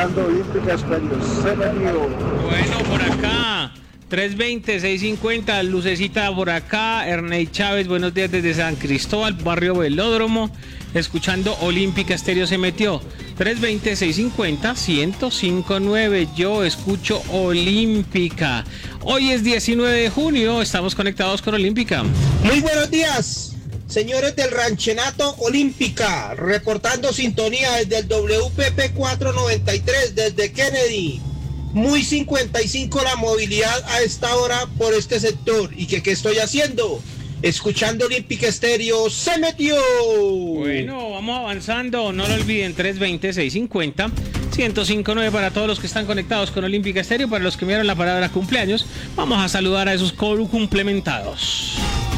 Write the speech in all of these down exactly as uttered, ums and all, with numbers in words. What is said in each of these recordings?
escuchando Olímpica Estéreo. Se metió. Bueno, por acá, tres veinte, seiscientos cincuenta, Lucecita por acá, Ernei Chávez, buenos días desde San Cristóbal, barrio Velódromo, escuchando Olímpica Estéreo se metió. tres veinte, seiscientos cincuenta, ciento cinco punto nueve, yo escucho Olímpica. Hoy es diecinueve de junio, estamos conectados con Olímpica. Muy buenos días, señores del Ranchenato Olímpica, reportando sintonía desde el W P P cuatrocientos noventa y tres, desde Kennedy. Muy cincuenta y cinco la movilidad a esta hora por este sector. ¿Y que qué estoy haciendo? Escuchando Olímpica Estéreo, se metió. Bueno, vamos avanzando, no lo olviden, tres veinte, seiscientos cincuenta, ciento cinco punto nueve para todos los que están conectados con Olímpica Estéreo. Para los que vieron la palabra cumpleaños, vamos a saludar a esos complementados.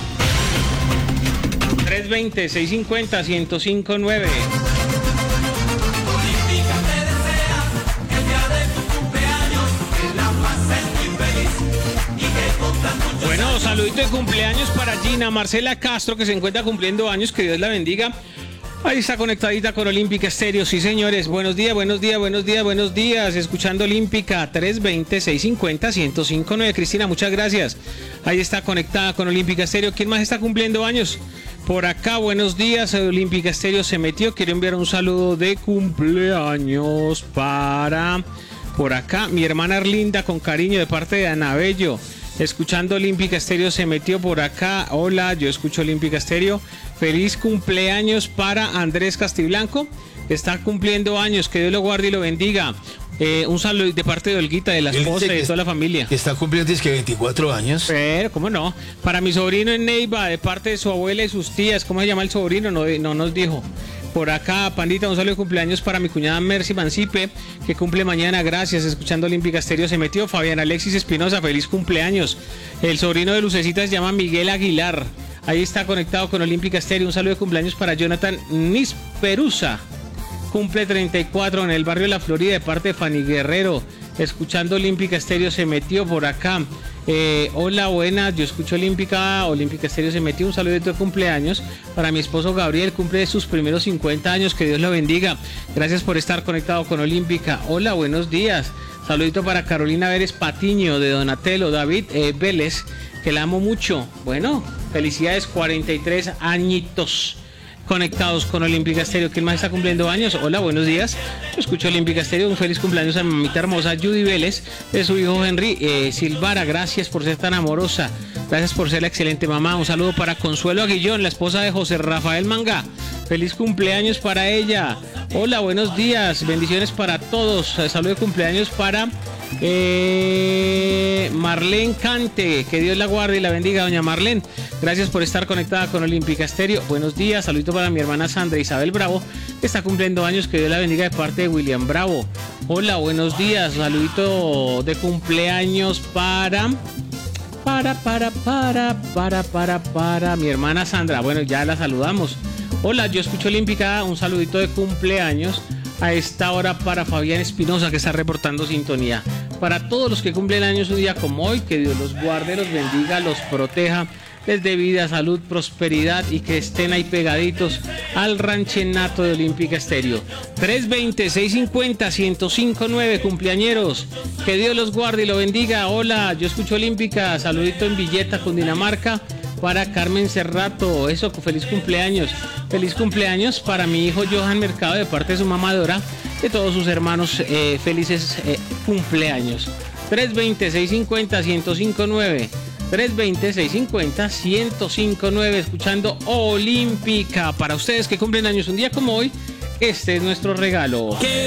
tres veinte, seiscientos cincuenta, ciento cinco punto nueve. Bueno, saludito de cumpleaños para Gina Marcela Castro, que se encuentra cumpliendo años, que Dios la bendiga. Ahí está conectadita con Olímpica Estéreo, sí señores, buenos días, buenos días, buenos días, buenos días, escuchando Olímpica, tres veinte, seiscientos cincuenta, ciento cinco punto nueve, Cristina, muchas gracias. Ahí está conectada con Olímpica Estéreo. ¿Quién más está cumpliendo años? Por acá, buenos días, Olímpica Estéreo se metió. Quiero enviar un saludo de cumpleaños para, por acá, mi hermana Erlinda, con cariño de parte de Ana Bello. Escuchando Olímpica Estéreo se metió por acá. Hola, yo escucho Olímpica Estéreo. Feliz cumpleaños para Andrés Castiblanco, que está cumpliendo años. Que Dios lo guarde y lo bendiga. Eh, un saludo de parte de Olguita, de la esposa y de toda la familia. Que está cumpliendo es que veinticuatro años. Pero, ¿cómo no? Para mi sobrino en Neiva, de parte de su abuela y sus tías. ¿Cómo se llama el sobrino? No, no nos dijo. Por acá, Pandita, un saludo de cumpleaños para mi cuñada Mercy Mancipe, que cumple mañana, gracias, escuchando Olímpica Estéreo se metió. Fabián Alexis Espinosa, feliz cumpleaños. El sobrino de Lucecita se llama Miguel Aguilar, ahí está conectado con Olímpica Estéreo. Un saludo de cumpleaños para Jonathan Nisperusa, cumple treinta y cuatro en el barrio de La Florida, de parte de Fanny Guerrero, escuchando Olímpica Estéreo se metió por acá. Eh, hola, buenas, yo escucho Olímpica, Olímpica Estéreo se metió. Un saludito de cumpleaños para mi esposo Gabriel, cumple de sus primeros cincuenta años, que Dios lo bendiga. Gracias por estar conectado con Olímpica. Hola, buenos días. Saludito para Carolina Vélez Patiño, de Donatello, David eh, Vélez, que la amo mucho. Bueno, felicidades, cuarenta y tres añitos. Conectados con Olímpica Estéreo. ¿Quién más está cumpliendo años? Hola, buenos días. Yo escucho Olímpica Estéreo. Un feliz cumpleaños a mi mamita hermosa Judy Vélez, de su hijo Henry eh, Silvara. Gracias por ser tan amorosa. Gracias por ser la excelente mamá. Un saludo para Consuelo Aguillón, la esposa de José Rafael Manga. Feliz cumpleaños para ella. Hola, buenos días. Bendiciones para todos. Saludo de cumpleaños para eh, Marlene Cante. Que Dios la guarde y la bendiga, doña Marlene. Gracias por estar conectada con Olímpica Estéreo. Buenos días. Saludito para mi hermana Sandra Isabel Bravo, que está cumpliendo años. Que Dios la bendiga, de parte de William Bravo. Hola, buenos días. Saludito de cumpleaños para... Para, para, para, para, para, para mi hermana Sandra. Bueno, ya la saludamos. Hola, yo escucho Olímpica. Un saludito de cumpleaños a esta hora para Fabián Espinosa, que está reportando sintonía. Para todos los que cumplen años un día como hoy, que Dios los guarde, los bendiga, los proteja, les dé vida, salud, prosperidad, y que estén ahí pegaditos al Ranchenato de Olímpica Estéreo. tres veinte, seiscientos cincuenta, ciento cinco punto nueve, cumpleañeros, que Dios los guarde y lo bendiga. Hola, yo escucho Olímpica. Saludito en Villeta, Cundinamarca, para Carmen Cerrato. Eso, feliz cumpleaños. Feliz cumpleaños para mi hijo Johan Mercado, de parte de su mamá Dora, de todos sus hermanos, eh, felices eh, cumpleaños. tres veinte, seiscientos cincuenta, ciento cinco punto nueve. tres veinte, seiscientos cincuenta, ciento cinco punto nueve, escuchando Olímpica. Para ustedes que cumplen años un día como hoy, este es nuestro regalo.